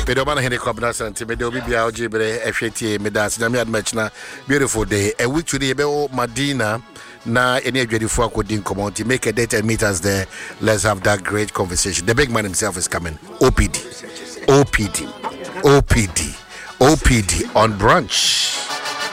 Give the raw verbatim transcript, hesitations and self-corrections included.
Medomana Henry Cobnas and Timedo Bibia Jibre, F A T, Medas, Namiad Machna, beautiful day. A week today, Beo Madina, na any of you for could community, make a date and meet us there. Let's have that great conversation. The big man himself is coming. O P D, O P D, O P D, O P D on brunch.